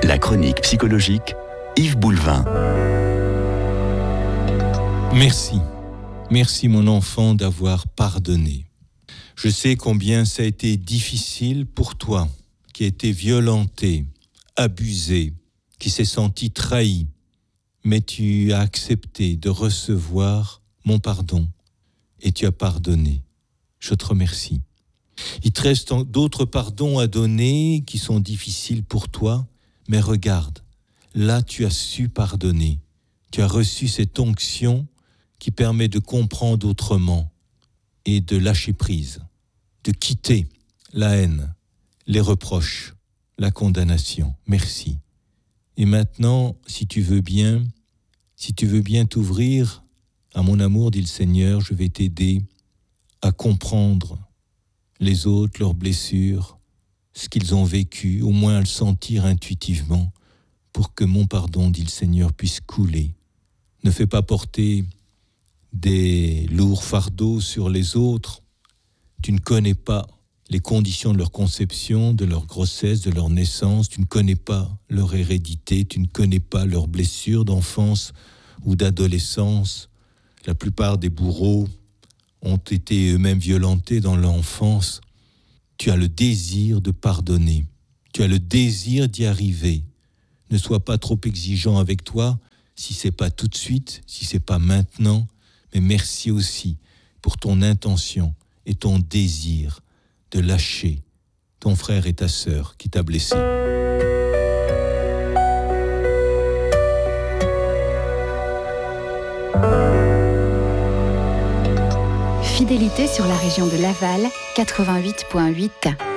La chronique psychologique, Yves Boulevin. Merci mon enfant d'avoir pardonné. Je sais combien ça a été difficile pour toi, qui a été violenté, abusé, qui s'est senti trahi. Mais tu as accepté de recevoir mon pardon et tu as pardonné. Je te remercie. Il te reste d'autres pardons à donner qui sont difficiles pour toi, mais regarde, là tu as su pardonner. Tu as reçu cette onction qui permet de comprendre autrement et de lâcher prise, de quitter la haine, les reproches, la condamnation. Merci. Et maintenant, si tu veux bien t'ouvrir à mon amour, dit le Seigneur, je vais t'aider à comprendre les autres, leurs blessures, ce qu'ils ont vécu, au moins à le sentir intuitivement, pour que mon pardon, dit le Seigneur, puisse couler. Ne fais pas porter des lourds fardeaux sur les autres. Tu ne connais pas les conditions de leur conception, de leur grossesse, de leur naissance. Tu ne connais pas leur hérédité, tu ne connais pas leurs blessures d'enfance ou d'adolescence. La plupart des bourreaux ont été eux-mêmes violentés dans l'enfance. Tu as le désir de pardonner. Tu as le désir d'y arriver. Ne sois pas trop exigeant avec toi, si c'est pas tout de suite, si c'est pas maintenant, mais merci aussi pour ton intention et ton désir de lâcher ton frère et ta sœur qui t'a blessé. Fidélité sur la région de Laval, 88.8.